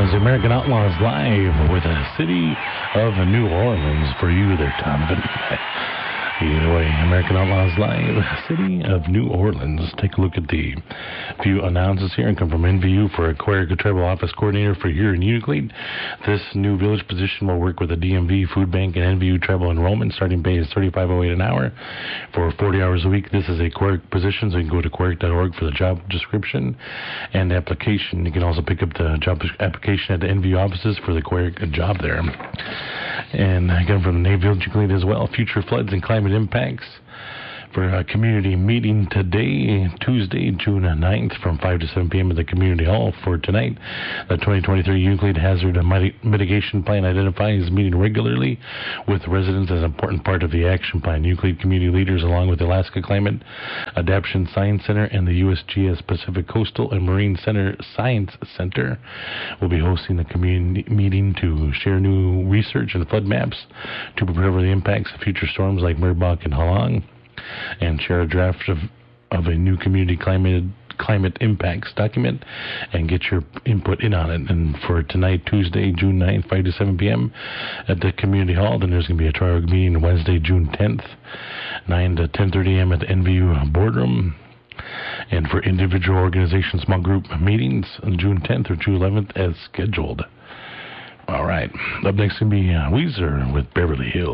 Outlaws, the American Outlaws live with the city of New Orleans for you there, Donovan. Either way, American Outlaws live, city of New Orleans. Take a look at the few announcements here and come from NVU for a Querica Tribal Office Coordinator for here in Euclid. This new village position will work with the DMV Food Bank and NVU Tribal Enrollment. Starting pay is $35.08 an hour for 40 hours a week. This is a Queric position, so you can go to queric.org for the job description and application. You can also pick up the job application at the NVU offices for the Queric job there. And again from the Navy Village Euclid as well, future floods and climate impacts for a community meeting today, Tuesday, June 9th from 5 to 7 p.m. at the Community Hall for tonight. The 2023 Euclid Hazard Mitigation Plan identifies meeting regularly with residents as an important part of the action plan. Euclid community leaders, along with the Alaska Climate Adaptation Science Center and the USGS Pacific Coastal and Marine Center Science Center, will be hosting the community meeting to share new research and flood maps to prepare for the impacts of future storms like Merbach and Halong, and share a draft of a new community climate impacts document and get your input in on it. And for tonight, Tuesday, June 9th, 5 to 7 p.m. at the Community Hall. Then there's going to be a trial meeting Wednesday, June 10th, 9 to 10:30 a.m. at the NVU Boardroom. And for individual organization small group meetings on June 10th or June 11th as scheduled. All right. Up next is going to be Weezer with Beverly Hills.